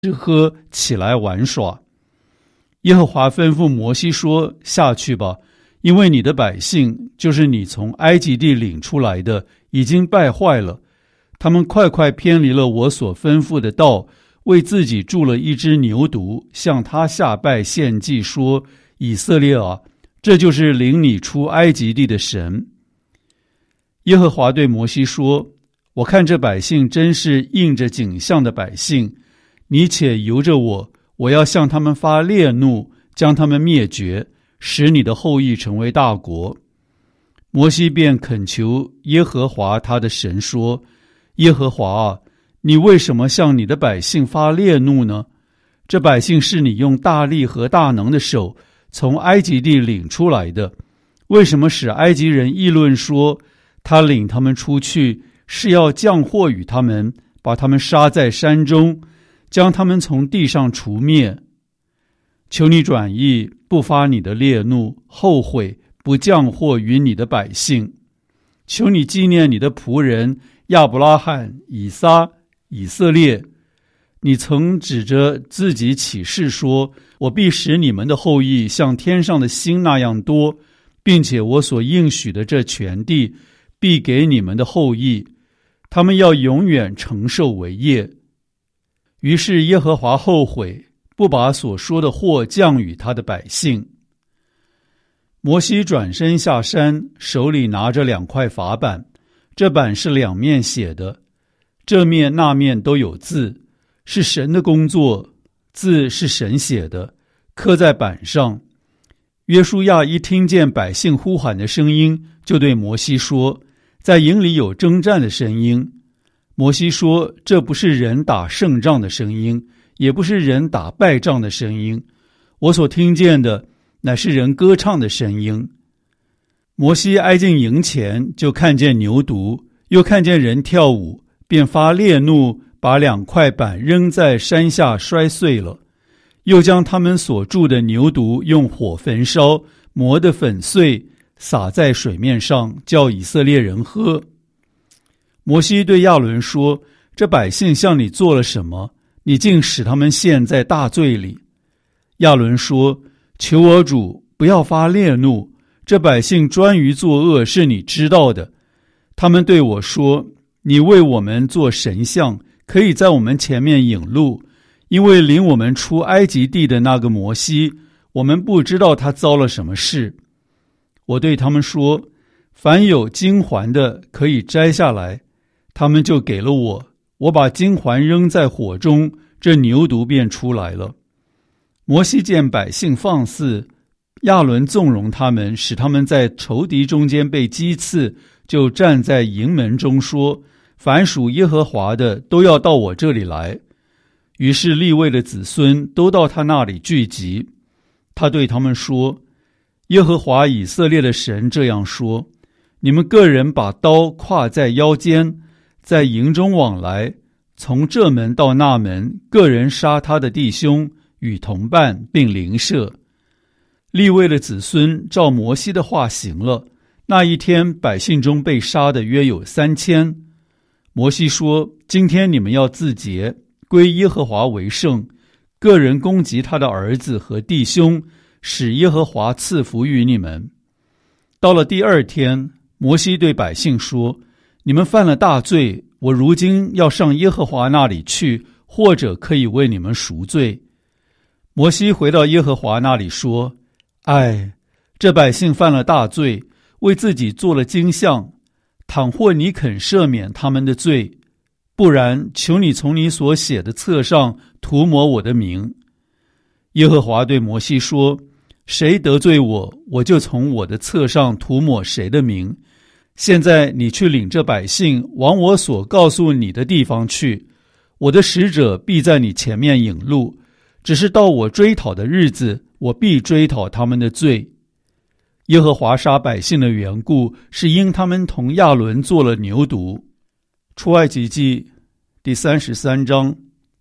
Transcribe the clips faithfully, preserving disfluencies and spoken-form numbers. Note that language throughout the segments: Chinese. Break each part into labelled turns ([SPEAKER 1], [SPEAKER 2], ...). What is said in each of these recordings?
[SPEAKER 1] 吃喝，起来玩耍。耶和华吩咐摩西说：下去吧，因为你的百姓，就是你从埃及地领出来的，已经败坏了，他们快快偏离了我所吩咐的道，为自己铸了一只牛犊，向他下拜献祭，说：以色列啊，这就是领你出埃及地的神。耶和华对摩西说：我看这百姓真是应着景象的百姓，你且由着我，我要向他们发烈怒，将他们灭绝，使你的后裔成为大国。摩西便恳求耶和华他的神说：耶和华啊，你为什么向你的百姓发烈怒呢？这百姓是你用大力和大能的手从埃及地领出来的，为什么使埃及人议论说，他领他们出去是要降祸与他们，把他们杀在山中，将他们从地上除灭？求你转意，不发你的烈怒，后悔不降祸于你的百姓。求你纪念你的仆人亚伯拉罕、以撒、以色列。你曾指着自己起誓说，我必使你们的后裔像天上的星那样多，并且我所应许的这全地必给你们的后裔，他们要永远承受为业。于是耶和华后悔，不把所说的祸降与他的百姓。摩西转身下山，手里拿着两块法板，这板是两面写的，这面那面都有字，是神的工作，字是神写的，刻在板上。约书亚一听见百姓呼喊的声音，就对摩西说，在营里有征战的声音。摩西说，这不是人打胜仗的声音，也不是人打败仗的声音，我所听见的乃是人歌唱的声音。摩西挨近营前，就看见牛犊，又看见人跳舞，便发烈怒，把两块板扔在山下摔碎了，又将他们所铸的牛犊用火焚烧，磨得粉碎，撒在水面上，叫以色列人喝。摩西对亚伦说，这百姓向你做了什么？你竟使他们陷在大罪里。亚伦说，求我主不要发烈怒，这百姓专于作恶，是你知道的。他们对我说，你为我们做神像，可以在我们前面引路，因为领我们出埃及地的那个摩西，我们不知道他遭了什么事。我对他们说，凡有金环的可以摘下来，他们就给了我，我把金环扔在火中，这牛犊便出来了。摩西见百姓放肆，亚伦纵容他们，使他们在仇敌中间被击刺，就站在营门中说，凡属耶和华的都要到我这里来。于是利未的子孙都到他那里聚集。他对他们说，耶和华以色列的神这样说，你们个人把刀挎在腰间，在营中往来，从这门到那门，个人杀他的弟兄与同伴，并邻舍。利未的子孙照摩西的话行了。那一天，百姓中被杀的约有三千。摩西说，今天你们要自洁，归耶和华为圣，个人攻击他的儿子和弟兄，使耶和华赐福于你们。到了第二天，摩西对百姓说，你们犯了大罪，我如今要上耶和华那里去，或者可以为你们赎罪。摩西回到耶和华那里说，唉，这百姓犯了大罪，为自己做了金像，倘或你肯赦免他们的罪，不然求你从你所写的册上涂抹我的名。耶和华对摩西说，谁得罪我，我就从我的册上涂抹谁的名。现在你去领这百姓往我所告诉你的地方去，我的使者必在你前面引路，只是到我追讨的日子，我必追讨他们的罪。耶和华杀百姓的缘故，是因他们同亚伦做了牛犊。出埃及记第三十三章。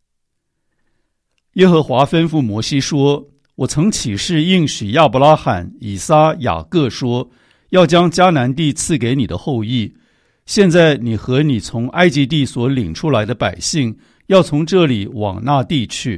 [SPEAKER 1] 耶和华吩咐摩西说，我曾起誓应许亚伯拉罕、以撒、雅各说，要将迦南地赐给你的后裔。现在你和你从埃及地所领出来的百姓， 要从这里往那地去。